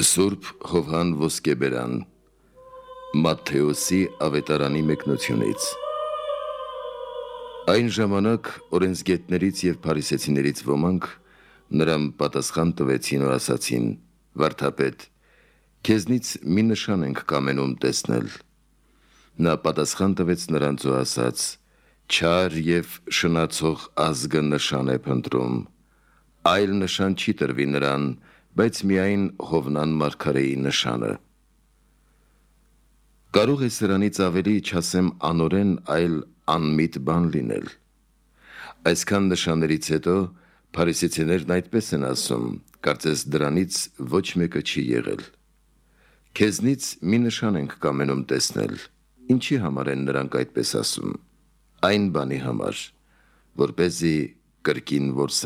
Սուրբ Հովհան Ոսկեբերան Մատթեոսի ավետարանի մեկնությունից Այն ժամանակ օրենսգետներից և փարիսեցիներից ոմանք նրան պատասխան տվեցին ու ասացին. «Վարդապետ, քեզնից մի նշան ենք կամենում տեսնել»։ Նա պատասխան տվեց նրանց ու ասաց. «Չար և շնացող ազգը նշան է փնտրում, այլ նշան չի տրվի նրան, բայց միայն Հովնան մարգարեի նշանը։ Կարող է սրանից ավելի չասեմ անօրեն, այլ անմիտ բան լինել»։ Այսքան նշաններից հետո փարիսեցիներն այդպես են ասում, կարծես դրանից ոչ մեկը չի եղել։ «Քեզնից մի նշան ենք կամենում տեսնել»։ Ինչի համար են նրանք այդպես ասում։ Այն բանի համար, որպեսզի կրկին որ